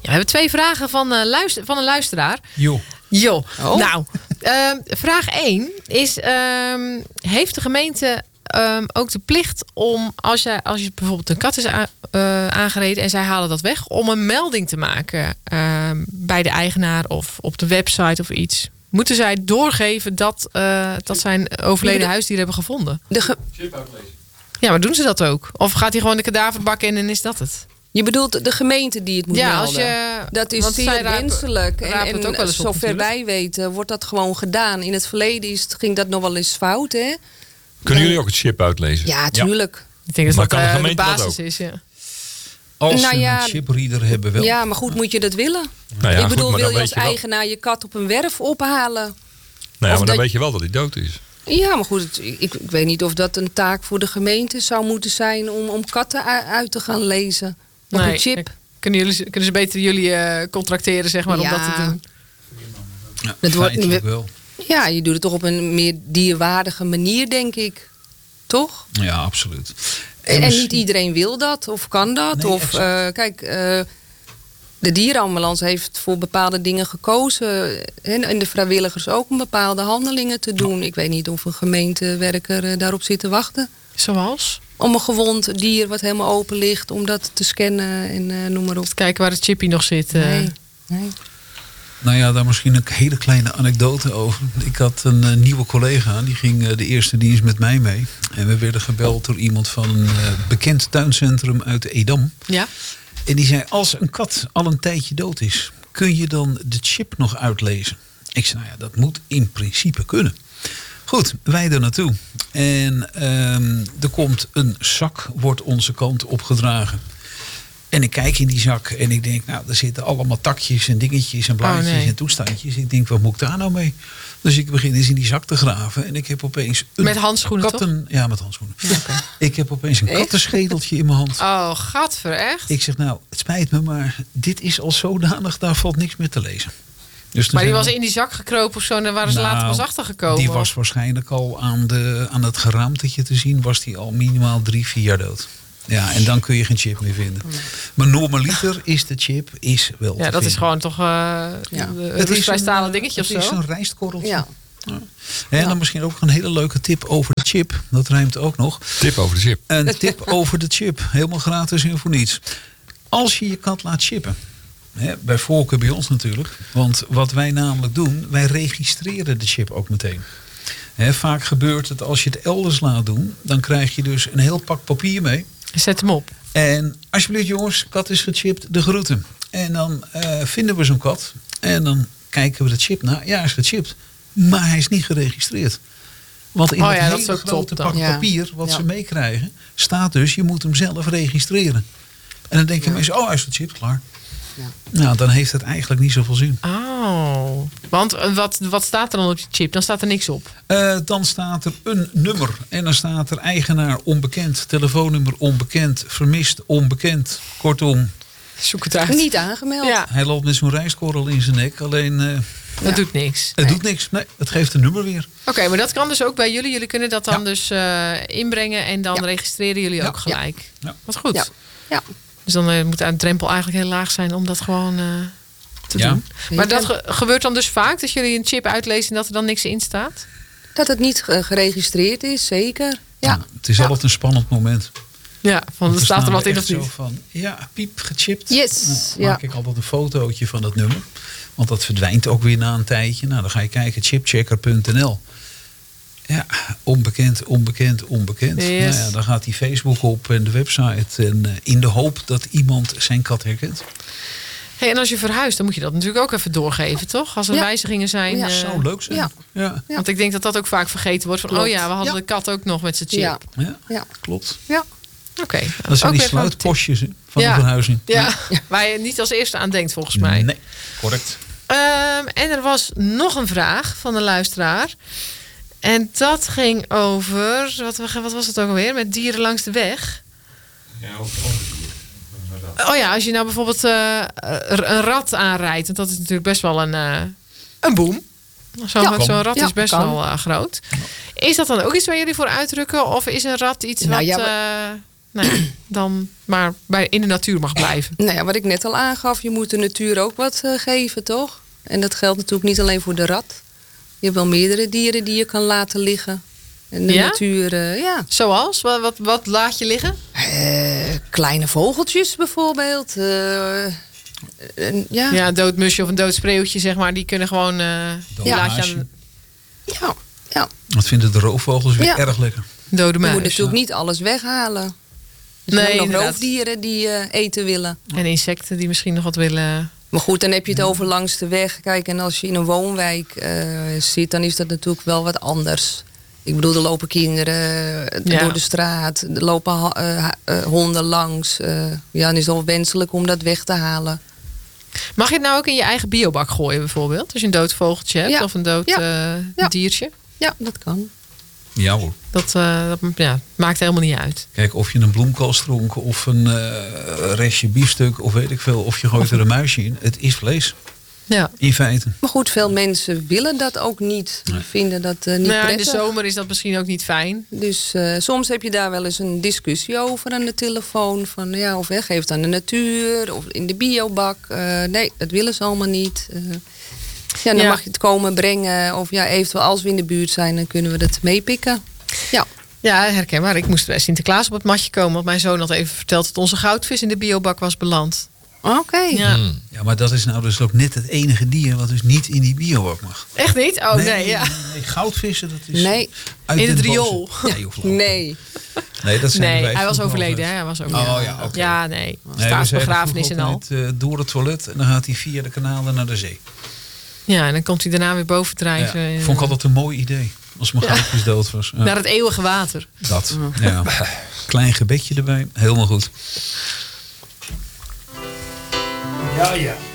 We hebben 2 vragen van een luisteraar. Jo. Oh. Nou, vraag 1 is... heeft de gemeente ook de plicht om... Als je bijvoorbeeld een kat is aangereden en zij halen dat weg... om een melding te maken bij de eigenaar of op de website of iets? Moeten zij doorgeven dat zijn overleden huisdier hebben gevonden? Chip uitlezen. Ja, maar doen ze dat ook? Of gaat hij gewoon de kadaverbak in en is dat het? Je bedoelt de gemeente die het moet melden? Als je, dat is zeer wenselijk. En zover wij weten wordt dat gewoon gedaan. In het verleden ging dat nog wel eens fout. Hè? Kunnen jullie ook het chip uitlezen? Ja, tuurlijk. Ik denk dat Maar dat kan de de gemeente dat basis ook? is, ja. Als ze een chipreader hebben wel. Ja, maar goed, moet je dat willen? Nou ja, Ik bedoel, goed, wil je als eigenaar je kat op een werf ophalen? Nou ja, maar dan dat... weet je wel dat hij dood is. Ja, maar goed, ik weet niet of dat een taak voor de gemeente zou moeten zijn... om katten uit te gaan lezen op een chip. Kunnen ze beter jullie contracteren, zeg maar, om dat te doen? Ja, dat wordt wel. Ja, je doet het toch op een meer dierwaardige manier, denk ik. Toch? Ja, absoluut. En niet iedereen wil dat of kan dat. Nee, of kijk, de dierenambulance heeft voor bepaalde dingen gekozen. En de vrijwilligers ook om bepaalde handelingen te doen. Ik weet niet of een gemeentewerker daarop zit te wachten. Zoals? Om een gewond dier wat helemaal open ligt, om dat te scannen en noem maar op. Te kijken waar het chippy nog zit. Nee. Nou ja, daar misschien een hele kleine anekdote over. Ik had een nieuwe collega, die ging de eerste dienst met mij mee. En we werden gebeld door iemand van een bekend tuincentrum uit Edam. Ja. En die zei, als een kat al een tijdje dood is, kun je dan de chip nog uitlezen? Ik zei, nou ja, dat moet in principe kunnen. Goed, wij er naartoe. En er komt een zak, wordt onze kant opgedragen. En ik kijk in die zak en ik denk, nou, er zitten allemaal takjes en dingetjes en blaadjes en toestandjes. Ik denk, wat moet ik daar nou mee? Dus ik begin eens in die zak te graven en ik heb opeens een met handschoenen, toch? Ja, met handschoenen. Okay. Ik heb opeens een kattenschedeltje in mijn hand. Oh, gadver, echt? Ik zeg, nou, het spijt me, maar dit is al zodanig, daar valt niks meer te lezen. Dus maar die was in die zak gekropen of zo en daar waren ze later pas achtergekomen? Die was waarschijnlijk al aan het geraamtetje te zien, was die al minimaal 3-4 jaar dood. Ja, en dan kun je geen chip meer vinden. Maar normaliter is de chip wel te vinden. Dat is gewoon toch het roestvrijstalen dingetje of zo? Het is een rijstkorreltje. Ja. Ja. En dan misschien ook een hele leuke tip over de chip. Dat rijmt ook nog. Tip over de chip. Een tip over de chip. Helemaal gratis en voor niets. Als je je kat laat chippen. Bij voorkeur bij ons natuurlijk. Want wat wij namelijk doen, wij registreren de chip ook meteen. Vaak gebeurt het als je het elders laat doen. Dan krijg je dus een heel pak papier mee. Zet hem op. En alsjeblieft jongens, kat is gechipt, de groeten. En dan vinden we zo'n kat. En dan kijken we de chip naar. Ja, hij is gechipt. Maar hij is niet geregistreerd. Want in het hele grote pak papier wat ze meekrijgen, staat dus, je moet hem zelf registreren. En dan denken mensen, hij is gechipt, klaar. Ja. Nou, dan heeft het eigenlijk niet zoveel zin. Oh, want wat staat er dan op die chip? Dan staat er niks op. Dan staat er een nummer. En dan staat er eigenaar onbekend, telefoonnummer onbekend, vermist onbekend. Kortom. Zoek het uit. Niet aangemeld. Ja. Hij loopt met zo'n rijstkorrel in zijn nek. Alleen... dat doet niks. Het doet niks. Nee, het geeft een nummer weer. Oké, maar dat kan dus ook bij jullie. Jullie kunnen dat dan dus inbrengen en dan registreren jullie ook gelijk. Ja. Wat goed. Ja. Dus dan moet de drempel eigenlijk heel laag zijn om dat gewoon te doen. Maar dat gebeurt dan dus vaak, dat jullie een chip uitlezen en dat er dan niks in staat? Dat het niet geregistreerd is, zeker. Ja. Het is altijd een spannend moment. Ja, van er staat er wat in of niet? Van, piep, gechipt. Yes. Dan maak ik altijd een fotootje van dat nummer. Want dat verdwijnt ook weer na een tijdje. Nou, dan ga je kijken, chipchecker.nl. Ja, onbekend. Yes. Nou ja, dan gaat die Facebook op en de website. En in de hoop dat iemand zijn kat herkent. Hey, en als je verhuist, dan moet je dat natuurlijk ook even doorgeven, toch? Als er wijzigingen zijn. Ja, zou leuk zijn. Ja. Want ik denk dat dat ook vaak vergeten wordt. Van, we hadden de kat ook nog met zijn chip. Ja, klopt. Ja. Oké. Dat zijn die sluitpostjes van de verhuizing. Ja, waar je niet als eerste aan denkt, volgens mij. Nee, correct. En er was nog een vraag van een luisteraar. En dat ging over... Wat was het ook alweer? Met dieren langs de weg. Ja, ook als je nou bijvoorbeeld een rat aanrijdt. Want dat is natuurlijk best wel een boom. Zo'n rat is best wel groot. Is dat dan ook iets waar jullie voor uitdrukken? Of is een rat iets wat... dan maar in de natuur mag blijven. Nou ja, wat ik net al aangaf, je moet de natuur ook wat geven, toch? En dat geldt natuurlijk niet alleen voor de rat. Je hebt wel meerdere dieren die je kan laten liggen. En de natuur, ja. Zoals? Wat laat je liggen? Kleine vogeltjes bijvoorbeeld. Ja, een dood musje of een dood spreeuwtje, zeg maar. Die kunnen gewoon... die laat je aan Ja. Wat vinden de roofvogels weer erg lekker. dode Je muis. moet natuurlijk niet alles weghalen. Er zijn ook nog inderdaad. roofdieren die eten willen. En insecten die misschien nog wat willen... Maar goed, dan heb je het over langs de weg. Kijk, en als je in een woonwijk zit, dan is dat natuurlijk wel wat anders. Ik bedoel, er lopen kinderen door de straat. Er lopen honden langs. Dan is het wel wenselijk om dat weg te halen. Mag je het nou ook in je eigen biobak gooien bijvoorbeeld? Als je een dood vogeltje hebt of een dood diertje? Ja, dat kan. Ja hoor. Dat maakt helemaal niet uit. Kijk, of je een bloemkoolstronk of een restje biefstuk of weet ik veel. Of je gooit er een muisje in. Het is vlees. Ja. In feite. Maar goed, veel mensen willen dat ook niet. Die vinden dat niet prettig. In de zomer is dat misschien ook niet fijn. Dus soms heb je daar wel eens een discussie over aan de telefoon. Van of geef het aan de natuur of in de biobak. Nee, dat willen ze allemaal niet. Dan mag je het komen brengen. Of eventueel als we in de buurt zijn, dan kunnen we dat meepikken. Ja. Ja, herkenbaar. Ik moest bij Sinterklaas op het matje komen. Want mijn zoon had even verteld dat onze goudvis in de biobak was beland. Oké. Ja. Ja, maar dat is nou dus ook net het enige dier wat dus niet in die biobak mag. Echt niet? Oh nee, goudvissen, dat is... Nee. Uit In het den riool. bossen. Nee, joh, geloof ik. Nee. Nee, dat zijn wij hij was vroeger overleden. altijd. Hij was overleden. Oh ja, oké. Ja, nee. Nee, we zeiden Staatsbegrafenis en vroeger al. altijd, door het toilet en dan gaat hij via de kanalen naar de zee. Ja, en dan komt hij daarna weer boven drijven. Ja, vond ik altijd een mooi idee. Als mijn goudvis dood was. Ja. Naar het eeuwige water. Dat. Ja. Klein gebedje erbij. Helemaal goed. Ja, ja.